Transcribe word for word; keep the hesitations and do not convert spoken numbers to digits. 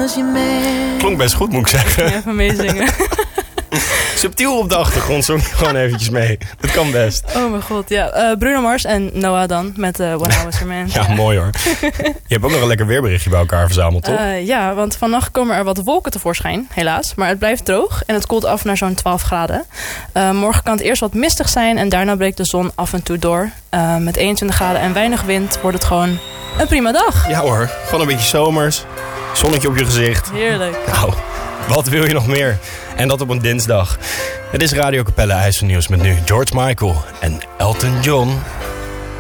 was je man. Klonk best goed, moet ik zeggen. Even meezingen. Subtiel op de achtergrond, zong je gewoon eventjes mee. Dat kan best. Oh mijn god, ja. Uh, Bruno Mars en Noah dan, met uh, When I Was Your Man. Ja, ja, mooi hoor. Je hebt ook nog een lekker weerberichtje bij elkaar verzameld, toch? Uh, ja, want vannacht komen er wat wolken tevoorschijn, helaas. Maar het blijft droog en het koelt af naar zo'n twaalf graden. Uh, morgen kan het eerst wat mistig zijn en daarna breekt de zon af en toe door. Uh, met eenentwintig graden en weinig wind wordt het gewoon een prima dag. Ja hoor, gewoon een beetje zomers. Zonnetje op je gezicht. Heerlijk. Nou, wat wil je nog meer? En dat op een dinsdag. Het is Radio Capelle IJsselnieuws met nu George Michael en Elton John.